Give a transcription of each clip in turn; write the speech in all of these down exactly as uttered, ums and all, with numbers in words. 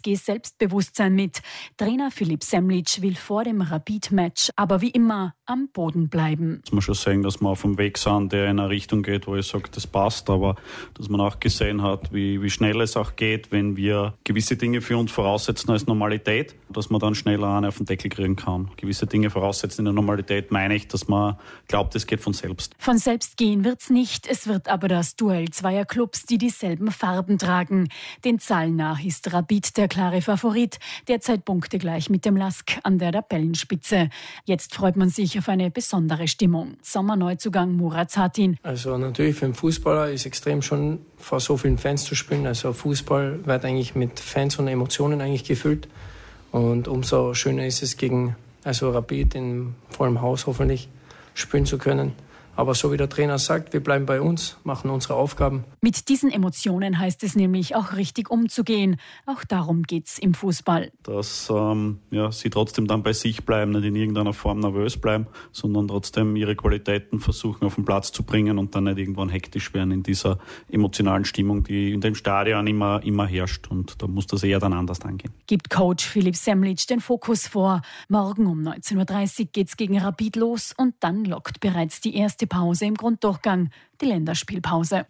S G Selbstbewusstsein mit. Trainer Philipp Semlitsch will vor dem Rapid-Match aber wie immer am Boden bleiben. Muss man schon sagen, dass wir auf dem Weg sind, der in eine Richtung geht, wo ich sage, das passt, aber dass man auch gesehen hat, wie, wie schnell es auch geht, wenn wir gewisse Dinge für uns voraussetzen als Normalität, dass man dann schneller eine auf den Deckel kriegen kann. Gewisse Dinge voraussetzen in der Normalität, meine ich, dass man glaubt, es geht von selbst. Von selbst gehen wird's nicht, es wird aber das Duell zweier Clubs, die dieselben Farben tragen. Den Zahlen nach ist Rapid der klare Favorit, derzeit punktegleich mit dem Lask an der Tabellenspitze. Jetzt freut man sich auf eine besondere Stimmung. Sommerneuzugang Murat Satin. Also natürlich für einen Fußballer ist extrem schon vor so vielen Fans zu spielen. Also Fußball wird eigentlich mit Fans und Emotionen eigentlich gefüllt. Und umso schöner ist es gegen also Rapid in vollem Haus hoffentlich spielen zu können. Aber so wie der Trainer sagt, wir bleiben bei uns, machen unsere Aufgaben. Mit diesen Emotionen heißt es nämlich auch richtig umzugehen. Auch darum geht's im Fußball. Dass ähm, ja, sie trotzdem dann bei sich bleiben, nicht in irgendeiner Form nervös bleiben, sondern trotzdem ihre Qualitäten versuchen auf den Platz zu bringen und dann nicht irgendwann hektisch werden in dieser emotionalen Stimmung, die in dem Stadion immer, immer herrscht. Und da muss das eher dann anders angehen. Gibt Coach Philipp Semlitsch den Fokus vor. Morgen um neunzehn Uhr dreißig geht's gegen Rapid los und dann lockt bereits die erste Pause im Grunddurchgang, die Länderspielpause.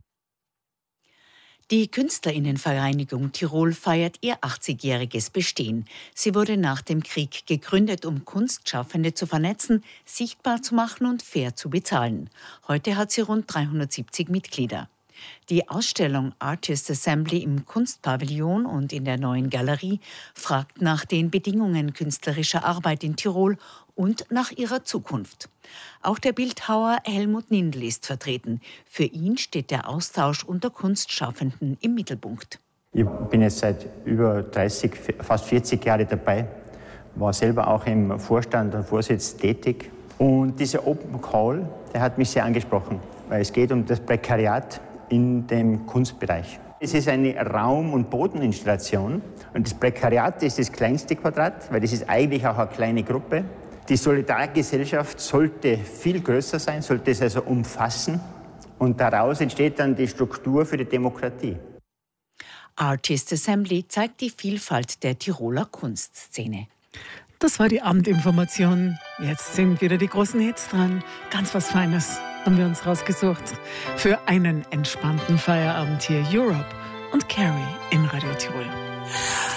Die Künstlerinnenvereinigung Tirol feiert ihr achtzigjähriges Bestehen. Sie wurde nach dem Krieg gegründet, um Kunstschaffende zu vernetzen, sichtbar zu machen und fair zu bezahlen. Heute hat sie rund dreihundertsiebzig Mitglieder. Die Ausstellung Artist Assembly im Kunstpavillon und in der neuen Galerie fragt nach den Bedingungen künstlerischer Arbeit in Tirol und nach ihrer Zukunft. Auch der Bildhauer Helmut Nindl ist vertreten. Für ihn steht der Austausch unter Kunstschaffenden im Mittelpunkt. Ich bin jetzt seit über dreißig, fast vierzig Jahren dabei, war selber auch im Vorstand und Vorsitz tätig. Und dieser Open Call, der hat mich sehr angesprochen, weil es geht um das Prekariat in dem Kunstbereich. Es ist eine Raum- und Bodeninstallation und das Prekariat ist das kleinste Quadrat, weil das ist eigentlich auch eine kleine Gruppe. Die Solidargesellschaft sollte viel größer sein, sollte es also umfassen und daraus entsteht dann die Struktur für die Demokratie. Artist Assembly zeigt die Vielfalt der Tiroler Kunstszene. Das war die Abendinformation. Jetzt sind wieder die großen Hits dran. Ganz was Feines haben wir uns rausgesucht. Für einen entspannten Feierabend hier Europe und Carrie in Radio Tirol.